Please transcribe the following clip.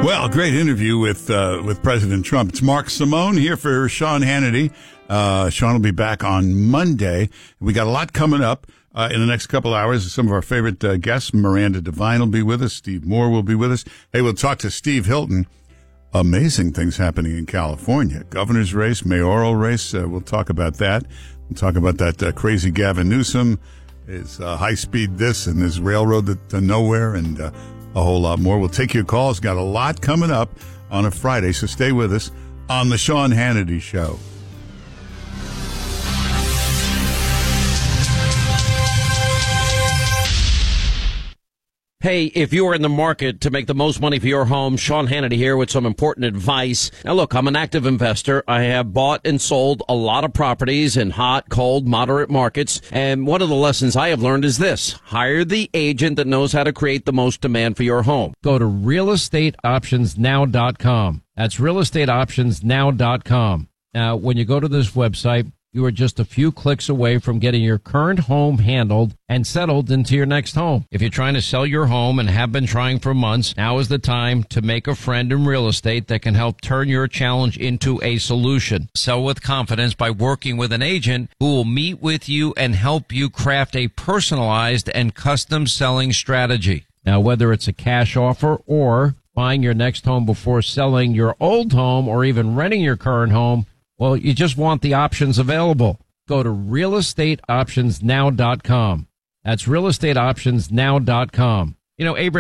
Well, great interview with President Trump. It's Mark Simone here for Sean Hannity. Sean will be back on Monday. We got a lot coming up in the next couple hours. Some of our favorite guests, Miranda Devine will be with us. Steve Moore will be with us. Hey, we'll talk to Steve Hilton. Amazing things happening in California. Governor's race, mayoral race. We'll talk about that. We'll talk about that crazy Gavin Newsom, his high-speed this and his railroad to nowhere, and a whole lot more. We'll take your calls. Got a lot coming up on a Friday, so stay with us on the Sean Hannity Show. Hey, if you are in the market to make the most money for your home, Sean Hannity here with some important advice. Now, look, I'm an active investor. I have bought and sold a lot of properties in hot, cold, moderate markets. And one of the lessons I have learned is this. Hire the agent that knows how to create the most demand for your home. Go to realestateoptionsnow.com. That's realestateoptionsnow.com. Now, when you go to this website, you are just a few clicks away from getting your current home handled and settled into your next home. If you're trying to sell your home and have been trying for months, now is the time to make a friend in real estate that can help turn your challenge into a solution. Sell with confidence by working with an agent who will meet with you and help you craft a personalized and custom selling strategy. Now, whether it's a cash offer or buying your next home before selling your old home or even renting your current home, well, you just want the options available. Go to realestateoptionsnow.com. That's realestateoptionsnow.com. You know, Abraham